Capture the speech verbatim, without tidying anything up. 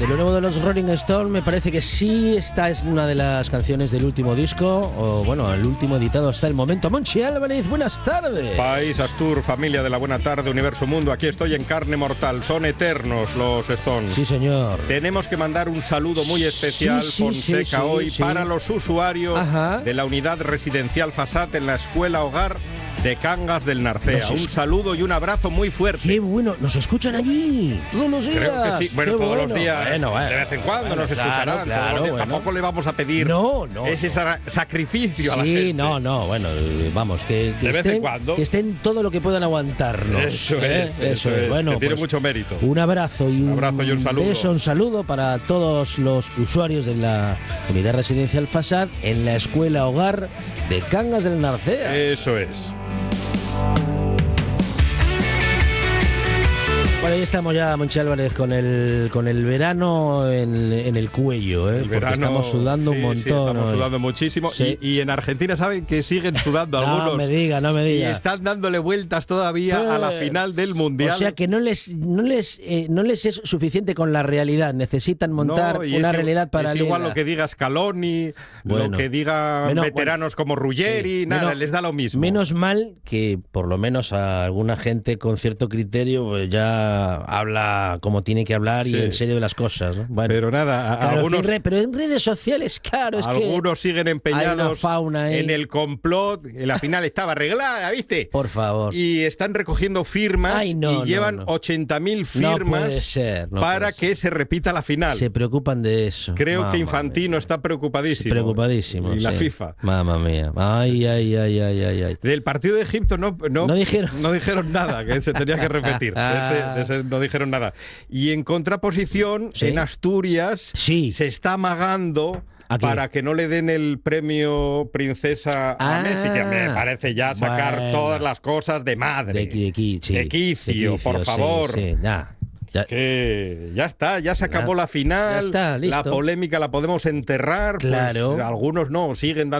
De lo nuevo de los Rolling Stones, me parece que sí, esta es una de las canciones del último disco, o bueno, el último editado hasta el momento. Monchi Álvarez, buenas tardes. País, Astur, familia de la buena tarde, Universo Mundo, aquí estoy en carne mortal, son eternos los Stones. Sí, señor. Tenemos que mandar un saludo muy especial, sí, sí, Fonseca, sí, sí, hoy sí. para los usuarios Ajá. de la unidad residencial Fasat en la Escuela Hogar de Cangas del Narcea. Nos Un es... saludo y un abrazo muy fuerte. ¡Qué bueno! ¿Nos escuchan allí? Todos los días. Creo que sí. Bueno, Qué todos bueno. los días, bueno, bueno, de vez en cuando bueno, nos claro, escucharán. claro, todos los días. bueno. Tampoco le vamos a pedir no, no, ese no. sa sacrificio a la Sí, gente. no, no, bueno, vamos, que, que, de estén, vez en cuando. que estén todo lo que puedan aguantarnos. Eso ¿eh? es, eso, eso es, Bueno, que tiene pues, mucho mérito. Un abrazo y un, un abrazo y un saludo. Beso, un saludo para todos los usuarios de la unidad residencial Fasad en la Escuela Hogar de Cangas del Narcea. Eso es. Bueno, ahí estamos ya, Monchi Álvarez, con el con el verano en, en el cuello, ¿eh? El Porque verano, estamos sudando sí, un montón. Sí, estamos hoy. sudando muchísimo. Sí. Y, y en Argentina saben que siguen sudando No algunos. me diga, no me diga. Y están dándole vueltas todavía Eh, a la final del Mundial. O sea que no les no les eh, no les es suficiente con la realidad, necesitan montar No, y una es, realidad paralela. Es igual lo que diga Scaloni, Bueno. lo que digan Menos- veteranos como Ruggeri, Sí. nada, Menos- les da lo mismo. Menos mal que por lo menos a alguna gente con cierto criterio pues, ya habla como tiene que hablar Sí. y en serio de las cosas, ¿no? Bueno, Pero nada, a- claro, algunos, que en re- pero en redes sociales, claro, es algunos siguen hay una empeñados fauna ahí. en el complot. En la final estaba arreglada, ¿viste? que, por favor, Y están recogiendo firmas Ay, no, y no, llevan no. ochenta mil no firmas puede ser, no para puede que se repita la final. ser. Se preocupan de eso. Creo Mamma que Infantino mía. está preocupadísimo. Preocupadísimo. Y la sí. FIFA. Mamma mía. Ay, ay, ay, ay, ay, ay. Del partido de Egipto no, no, No dijeron. no dijeron nada, que se tenía que repetir. De ese, de ese no dijeron nada. Y en contraposición, Sí. en Asturias Sí. se está amagando ¿A qué? para que no le den el premio princesa a Ah. Messi, que me parece ya sacar Bueno. todas las cosas de madre. De, qui- de, qui- sí. De quicio, por sí, favor. Sí, ya. Ya. Que ya está, ya se acabó Ya. la final, Ya está, listo. la polémica la podemos enterrar, Claro. pues algunos no, siguen dando